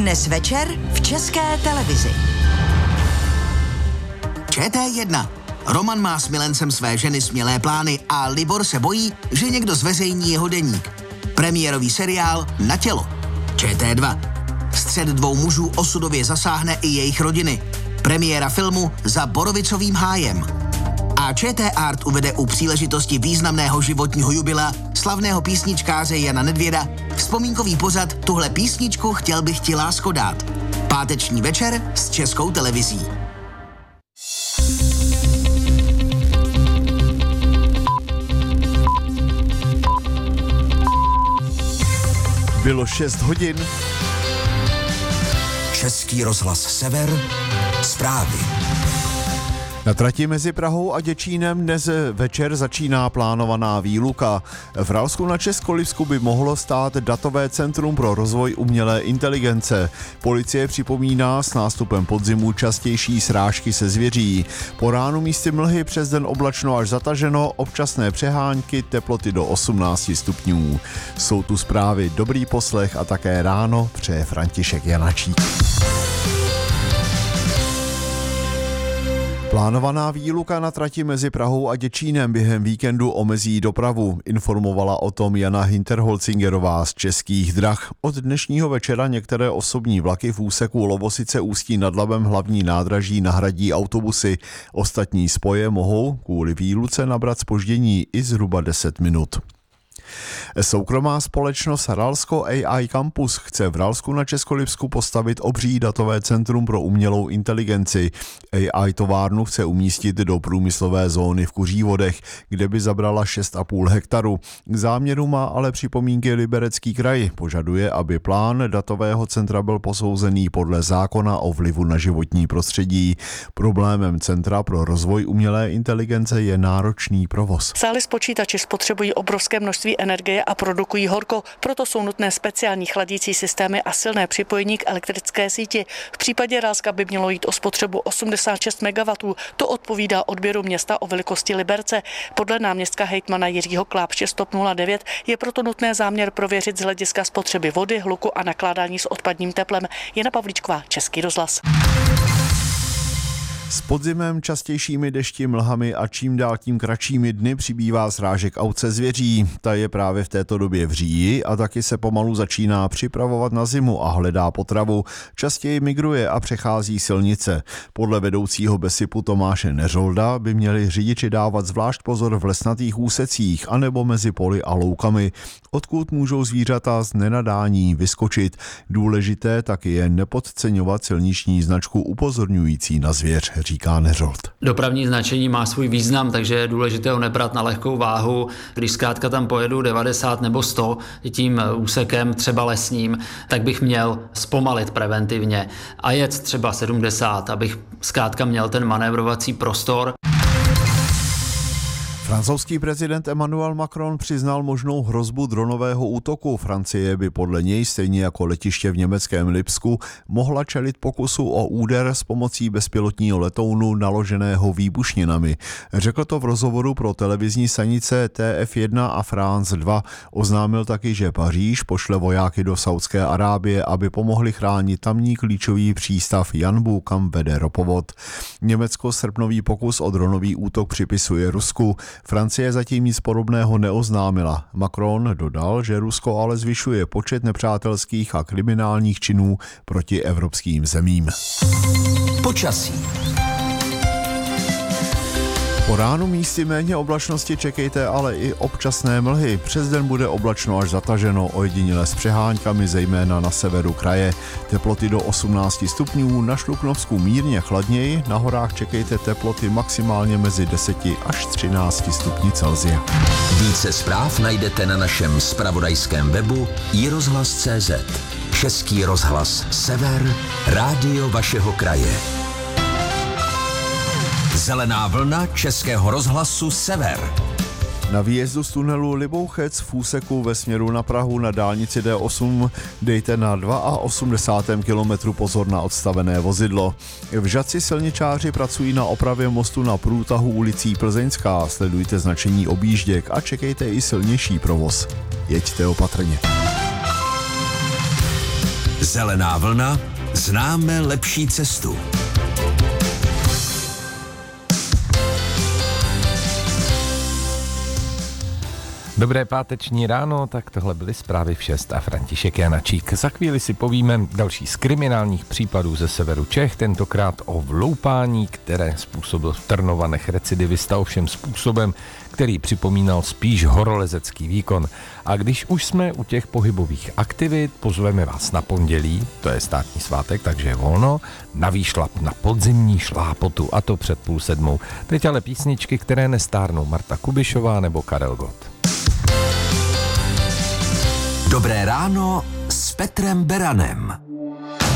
Dnes večer v České televizi. ČT1. Roman má s milencem své ženy smělé plány a Libor se bojí, že někdo zveřejní jeho deník. Premiérový seriál Na tělo. ČT2. Střet dvou mužů osudově zasáhne i jejich rodiny. Premiéra filmu Za borovicovým hájem. A ČT Art uvede u příležitosti významného životního jubilea slavného písničkáře Jana Nedvěda vzpomínkový pořad Tuhle písničku chtěl bych ti lásko dát. Páteční večer s Českou televizí. Bylo 6 hodin. Český rozhlas Sever. Zprávy. Na trati mezi Prahou a Děčínem dnes večer začíná plánovaná výluka. V Ralsku na Českolipsku by mohlo stát datové centrum pro rozvoj umělé inteligence. Policie připomíná s nástupem podzimu častější srážky se zvěří. Po ránu místy mlhy, přes den oblačno až zataženo, občasné přehánky, teploty do 18 stupňů. Jsou tu zprávy, dobrý poslech a také ráno přeje František Janačík. Plánovaná výluka na trati mezi Prahou a Děčínem během víkendu omezí dopravu, informovala o tom Jana Hinterholzingerová z Českých drah. Od dnešního večera některé osobní vlaky v úseku Lovosice Ústí nad Labem hlavní nádraží nahradí autobusy. Ostatní spoje mohou kvůli výluce nabrat zpoždění i zhruba 10 minut. Soukromá společnost Ralsko AI Campus chce v Ralsku na Českolipsku postavit obří datové centrum pro umělou inteligenci. AI továrnu chce umístit do průmyslové zóny v Kuřívodech, kde by zabrala 6,5 hektaru. K záměru má ale připomínky Liberecký kraj. Požaduje, aby plán datového centra byl posouzený podle zákona o vlivu na životní prostředí. Problémem Centra pro rozvoj umělé inteligence je náročný provoz. Sály z počítači spotřebují obrovské množství energie a produkují horko, proto jsou nutné speciální chladící systémy a silné připojení k elektrické síti. V případě Ralska by mělo jít o spotřebu 86 MW. To odpovídá odběru města o velikosti Liberce. Podle náměstka hejtmana Jiřího Klápště z TOP 09 je proto nutné záměr prověřit z hlediska spotřeby vody, hluku a nakládání s odpadním teplem. Jana Pavlíčková, Český rozhlas. S podzimem, častějšími dešti, mlhami a čím dál tím kratšími dny přibývá srážek aut se zvěří. Ta je právě v této době v říji a taky se pomalu začíná připravovat na zimu a hledá potravu. Častěji migruje a přechází silnice. Podle vedoucího BESIPu Tomáše Neřolda by měli řidiči dávat zvlášť pozor v lesnatých úsecích anebo mezi poli a loukami, odkud můžou zvířata z nenadání vyskočit. Důležité taky je nepodceňovat silniční značku upozorňující na zvěř, říká Neřold. Dopravní značení má svůj význam, takže je důležité ho nebrat na lehkou váhu. Když zkrátka tam pojedu 90 nebo 100 tím úsekem třeba lesním, tak bych měl zpomalit preventivně a jet třeba 70, abych zkrátka měl ten manévrovací prostor. Francouzský prezident Emmanuel Macron přiznal možnou hrozbu dronového útoku. Francie by podle něj, stejně jako letiště v německém Lipsku, mohla čelit pokusu o úder s pomocí bezpilotního letounu naloženého výbušninami. Řekl to v rozhovoru pro televizní stanice TF1 a France 2. Oznámil taky, že Paříž pošle vojáky do Saúdské Arábie, aby pomohli chránit tamní klíčový přístav Janbu, kam vede ropovod. Německo srpnový pokus o dronový útok připisuje Rusku. Francie zatím nic podobného neoznámila. Macron dodal, že Rusko ale zvyšuje počet nepřátelských a kriminálních činů proti evropským zemím. Počasí. Po ránu místy méně oblačnosti čekejte ale i občasné mlhy. Přes den bude oblačno až zataženo, ojediněle s přeháňkami, zejména na severu kraje. Teploty do 18 stupňů, na Šluknovsku mírně chladněji, na horách čekejte teploty maximálně mezi 10 až 13 stupni Celsia. Více zpráv najdete na našem zpravodajském webu iRozhlas.cz. Český rozhlas Sever, rádio vašeho kraje. Zelená vlna Českého rozhlasu Sever. Na výjezdu z tunelu Libouchec v úseku ve směru na Prahu na dálnici D8 dejte na 82. kilometru pozor na odstavené vozidlo. V Žatci silničáři pracují na opravě mostu na průtahu ulicí Plzeňská. Sledujte značení objížděk a čekejte i silnější provoz. Jeďte opatrně. Zelená vlna, známe lepší cestu. Dobré páteční ráno, tak tohle byly zprávy v 6 a František Janačík. Za chvíli si povíme další z kriminálních případů ze severu Čech, tentokrát o vloupání, které způsobil v Trnovanech recidivista, ovšem způsobem, který připomínal spíš horolezecký výkon. A když už jsme u těch pohybových aktivit, pozveme vás na pondělí, to je státní svátek, takže je volno, na výšlap na podzimní šlápotu, a to před 6:30. Teď ale písničky, které nestárnou, Marta Kubišová nebo Karel Gott. Dobré ráno s Petrem Beranem.